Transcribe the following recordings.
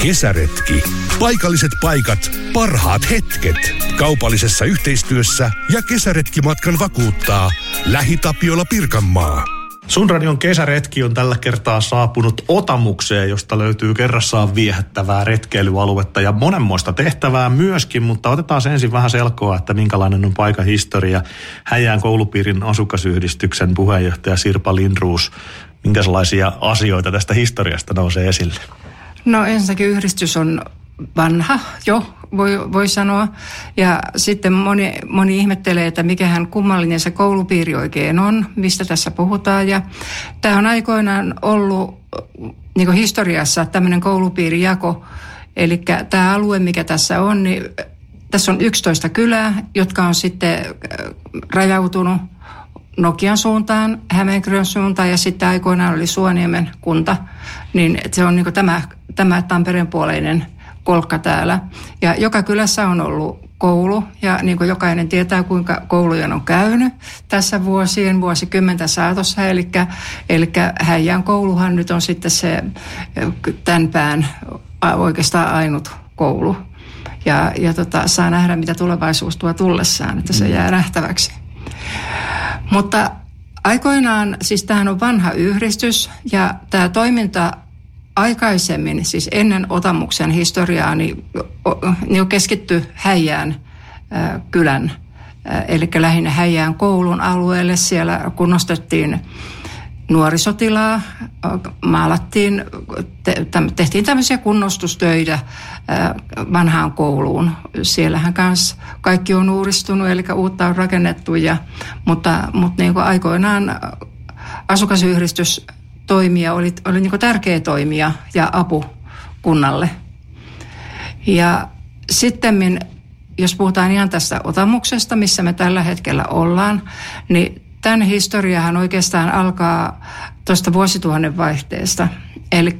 Kesäretki. Paikalliset paikat, parhaat hetket. Kaupallisessa yhteistyössä ja kesäretkimatkan vakuuttaa LähiTapiola Pirkanmaa. Sun radion kesäretki on tällä kertaa saapunut Otamukseen, josta löytyy kerrassaan viehättävää retkeilyaluetta ja monenmoista tehtävää myöskin, mutta otetaan ensin vähän selkoa, että minkälainen on paikan historia. Häjään koulupiirin asukasyhdistyksen puheenjohtaja Sirpa Lindroos. Minkälaisia asioita tästä historiasta nousee esille? No ensinnäkin yhdistys on vanha jo, voi sanoa. Ja sitten moni ihmettelee, että mikähän kummallinen se koulupiiri oikein on, mistä tässä puhutaan. Ja tämä on aikoinaan ollut niin kuin historiassa tämmöinen koulupiirijako. Eli tämä alue, mikä tässä on, niin tässä on 11 kylää, jotka on sitten rajautunut Nokian suuntaan, Hämeenkyrön suuntaan ja sitten aikoinaan oli Suoniemen kunta. Niin se on niin kuin tämä Tampereen puoleinen kolkka täällä. Ja joka kylässä on ollut koulu ja niin kuin jokainen tietää, kuinka koulujen on käynyt tässä vuosikymmenten saatossa. Eli Häijän kouluhan nyt on sitten se tämän pään oikeastaan ainut koulu. Ja saa nähdä, mitä tulevaisuus tuo tullessaan, että se jää nähtäväksi. Mutta aikoinaan, siis tämähän on vanha yhdistys ja tämä toiminta aikaisemmin, siis ennen Otamuksen historiaa, niin keskittyi Häijään kylän, eli lähinnä Häijään koulun alueelle. Siellä kunnostettiin nuorisotilaa, maalattiin, tehtiin tämmöisiä kunnostustöitä vanhaan kouluun. Siellähän kanssa kaikki on uudistunut, eli uutta on rakennettu, mutta niin kuin aikoinaan asukasyhdistys toimija oli niin kuin tärkeä toimija ja apu kunnalle. Ja sitten, jos puhutaan ihan tästä Otamuksesta, missä me tällä hetkellä ollaan, niin tämän historiahan oikeastaan alkaa tuosta vuosituhannen vaihteesta. Eli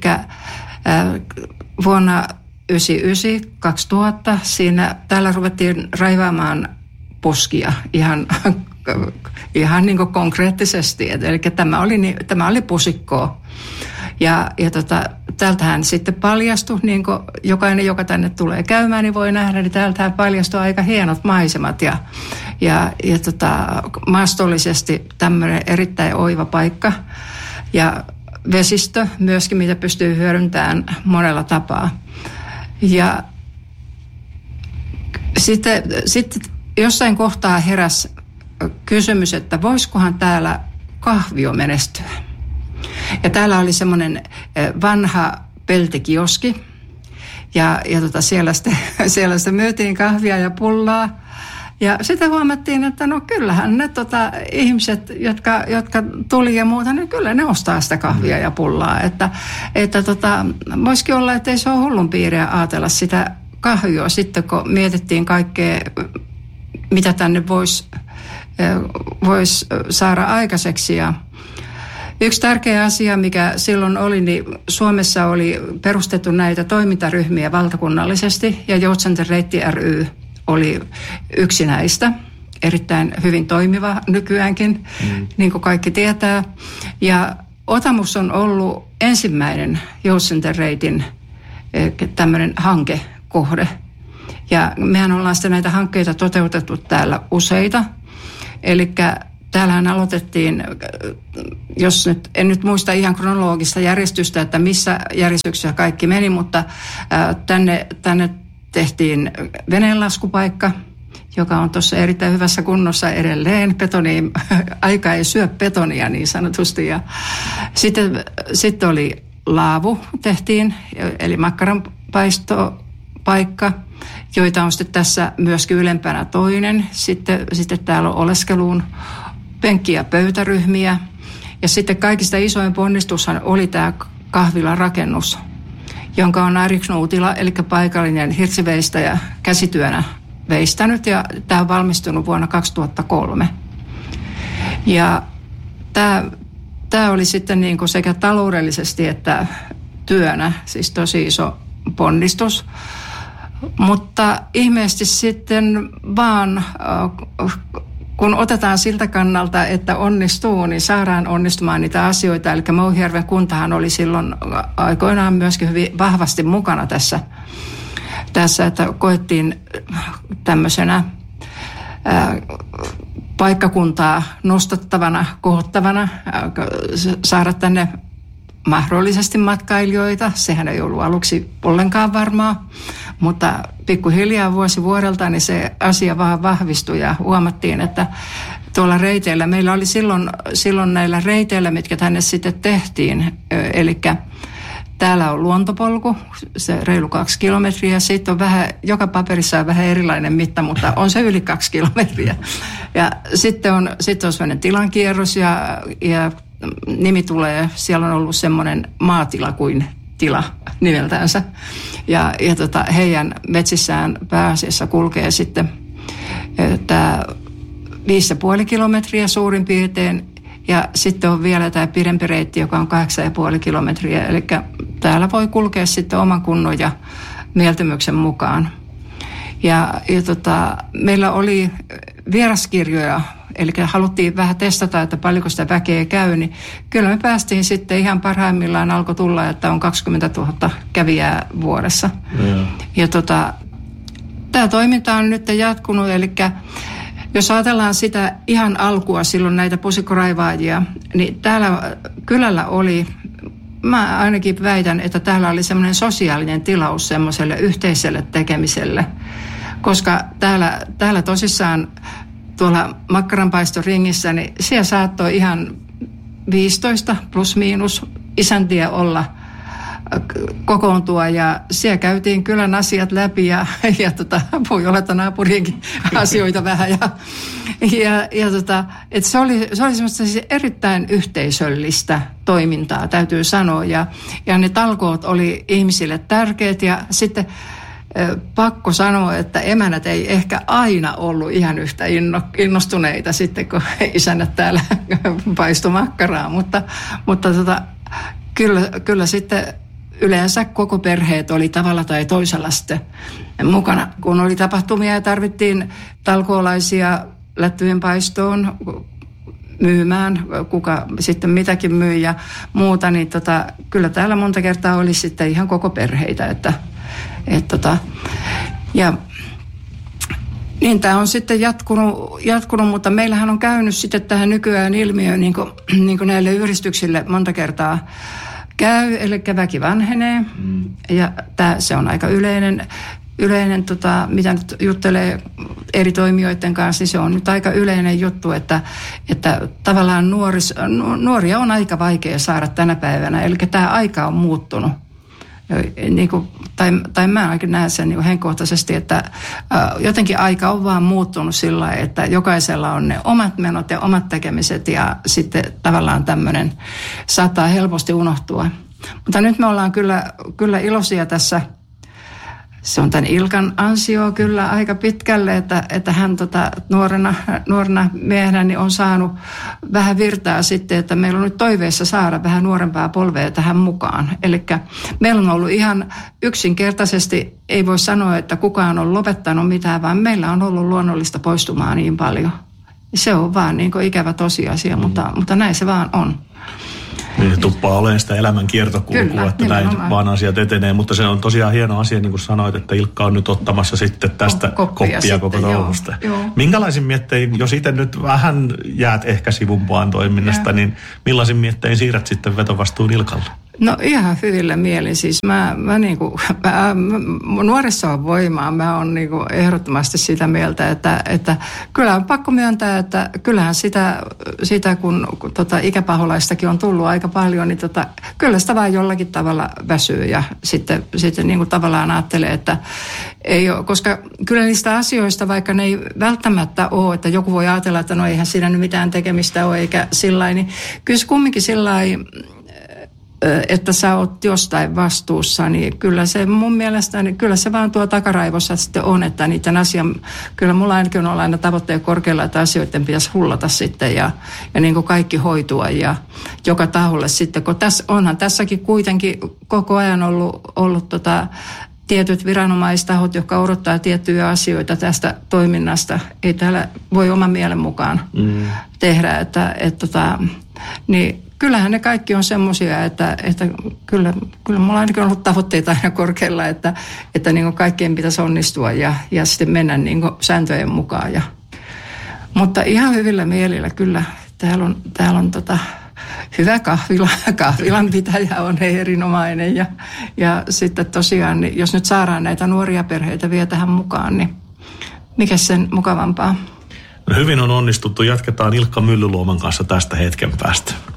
vuonna 1999-2000 täällä ruvettiin raivaamaan puskia ihan niin kuin konkreettisesti. Eli tämä oli pusikkoa. Ja täältähän sitten paljastui, niin kuin jokainen, joka tänne tulee käymään, niin voi nähdä, niin täältähän paljastui aika hienot maisemat. Ja maastollisesti tämmöinen erittäin oiva paikka. Ja vesistö myöskin, mitä pystyy hyödyntämään monella tapaa. Ja sitten jossain kohtaa heräsi kysymys, että voisikohan täällä kahvio menestyä. Ja täällä oli semmoinen vanha peltikioski ja siellä sitten myytiin kahvia ja pullaa. Ja sitten huomattiin, että no kyllähän ne ihmiset, jotka tuli ja muuta, niin kyllä ne ostaa sitä kahvia ja pullaa. Että voisikin olla, että ei se ole hullun piiriä ajatella sitä kahvioa sitten, kun mietittiin kaikkea, mitä tänne voisi saada aikaiseksi. Ja yksi tärkeä asia, mikä silloin oli, niin Suomessa oli perustettu näitä toimintaryhmiä valtakunnallisesti ja Joutsenten reitti ry oli yksi näistä, erittäin hyvin toimiva nykyäänkin, niin kuin kaikki tietää. Ja Otamus on ollut ensimmäinen Joutsenten reitin tämmöinen hankekohde. Ja mehän ollaan sitten näitä hankkeita toteutettu täällä useita. Eli täällähän aloitettiin, en nyt muista ihan kronologista järjestystä, että missä järjestyksessä kaikki meni, mutta tänne tehtiin veneenlaskupaikka, joka on tuossa erittäin hyvässä kunnossa edelleen. Aika ei syö betonia niin sanotusti. Ja sitten oli laavu tehtiin, eli makkaranpaistopaikka, joita on sitten tässä myöskin ylempänä toinen. Sitten täällä on oleskeluun penkki- ja pöytäryhmiä. Ja sitten kaikista isoin ponnistushan oli tämä kahvilan rakennus, jonka on Erik Nuutila, eli paikallinen hirsiveistäjä käsityönä veistänyt. Ja tämä on valmistunut vuonna 2003. Ja tämä oli sitten niin kuin sekä taloudellisesti että työnä, siis tosi iso ponnistus. Mutta ihmeesti sitten vaan kun otetaan siltä kannalta, että onnistuu, niin saadaan onnistumaan niitä asioita. Eli Mouhijärven kuntahan oli silloin aikoinaan myöskin hyvin vahvasti mukana tässä että koettiin tämmöisenä paikkakuntaa nostattavana, kohottavana, saada tänne mahdollisesti matkailijoita. Sehän ei ollut aluksi ollenkaan varmaa, mutta pikkuhiljaa vuosi vuodelta niin se asia vaan vahvistui ja huomattiin, että tuolla reiteillä, meillä oli silloin näillä reiteillä, mitkä tänne sitten tehtiin, eli täällä on luontopolku, se reilu 2 kilometriä. Siitä on vähän, joka paperissa on vähän erilainen mitta, mutta on se yli 2 kilometriä. Ja sitten on sellainen tilankierros ja nimi tulee, siellä on ollut semmoinen maatila kuin tila nimeltänsä. Ja heidän metsissään pääasiassa kulkee sitten tämä 5,5 kilometriä suurin piirtein. Ja sitten on vielä tämä pidempi reitti, joka on 8,5 kilometriä. Eli täällä voi kulkea sitten oman kunnon ja mieltymyksen mukaan. Ja meillä oli vieraskirjoja, eli haluttiin vähän testata, että paljonko sitä väkeä käy, niin kyllä me päästiin sitten ihan parhaimmillaan alkoi tulla, että on 20 000 kävijää vuodessa. Ja tämä toiminta on nyt jatkunut, eli jos ajatellaan sitä ihan alkua silloin näitä pusikkoraivaajia, niin täällä kylällä oli, mä ainakin väitän, että täällä oli semmoinen sosiaalinen tilaus semmoiselle yhteiselle tekemiselle, koska täällä tosissaan tuolla makkaranpaistoringissä, niin siellä saattoi ihan 15 plus miinus isäntiä olla kokoontua ja siellä käytiin kylän asiat läpi ja voi olla, että naapurienkin asioita vähän että se oli semmoista siis erittäin yhteisöllistä toimintaa, täytyy sanoa ja ne talkoot oli ihmisille tärkeät ja sitten pakko sanoa, että emänät ei ehkä aina ollut ihan yhtä innostuneita sitten, kun isännät täällä paistoi makkaraa, mutta kyllä sitten yleensä koko perheet oli tavalla tai toisella sitten mukana. Kun oli tapahtumia ja tarvittiin talkoolaisia lättyjen paistoon myymään, kuka sitten mitäkin myy ja muuta, niin kyllä täällä monta kertaa oli sitten ihan koko perheitä. Ja niin tämä on sitten jatkunut, mutta meillähän on käynyt sitten tähän nykyään ilmiöön, niin kuin näille yhdistyksille monta kertaa käy, eli väki vanhenee, ja se on aika yleinen mitä nyt juttelee eri toimijoiden kanssa, niin se on nyt aika yleinen juttu, että tavallaan nuoria on aika vaikea saada tänä päivänä, eli tämä aika on muuttunut. Tai mä ainakin näen sen niin henkilökohtaisesti, että jotenkin aika on vaan muuttunut sillä lailla, että jokaisella on ne omat menot ja omat tekemiset ja sitten tavallaan tämmöinen saattaa helposti unohtua. Mutta nyt me ollaan kyllä iloisia tässä. Se on tämän Ilkan ansio kyllä aika pitkälle, että hän nuorena miehenä niin on saanut vähän virtaa sitten, että meillä on nyt toiveessa saada vähän nuorempaa polvea tähän mukaan. Eli meillä on ollut ihan yksinkertaisesti, ei voi sanoa, että kukaan on lopettanut mitään, vaan meillä on ollut luonnollista poistumaa niin paljon. Se on vaan niin kuin ikävä tosiasia, mutta näin se vaan on. Niin se tuppaa olemaan sitä elämän kiertokulkua, kyllä, että näin vaan asiat etenee. Mutta se on tosiaan hieno asia, niin kuin sanoit, että Ilkka on nyt ottamassa sitten tästä koppia koko touhusta. Minkälaisin miettein, jos itse nyt vähän jäät ehkä sivumpaan toiminnasta, niin millaisin miettein siirrät sitten vetovastuun Ilkalle? No ihan hyvillä mielin. Siis mä nuorissa on voimaa. Mä oon niinku ehdottomasti sitä mieltä, että kyllä on pakko myöntää, että kyllähän sitä kun ikäpaholaistakin on tullut aika paljon, niin kyllä sitä vaan jollakin tavalla väsyy ja sitten niinku tavallaan ajattelee, että ei ole, koska kyllä niistä asioista, vaikka ne ei välttämättä ole, että joku voi ajatella, että no eihän siinä nyt mitään tekemistä ole eikä sillain, niin kyllä se kumminkin sillain, että sä oot jostain vastuussa, niin kyllä se mun mielestä, niin kyllä se vaan tuo takaraivossa sitten on, että niiden kyllä mulla ainakin on ollut aina tavoitteen korkealla, että asioiden pitäisi hullata sitten ja niin kuin kaikki hoitua ja joka taholle sitten, kun onhan tässäkin kuitenkin koko ajan ollut tietyt viranomaistahot, jotka odottaa tiettyjä asioita tästä toiminnasta, ei täällä voi oman mielen mukaan tehdä, niin kyllähän ne kaikki on semmoisia, että kyllä mulla ainakin on ollut tavoitteita aina korkealla, että niin kuin kaikkien pitäisi onnistua ja sitten mennä niin kuin sääntöjen mukaan. Mutta ihan hyvillä mielillä kyllä täällä on hyvä kahvilanpitäjä on erinomainen ja sitten tosiaan, niin jos nyt saadaan näitä nuoria perheitä vielä tähän mukaan, niin mikä sen mukavampaa? No hyvin on onnistuttu. Jatketaan Ilkka Myllyluoman kanssa tästä hetken päästä.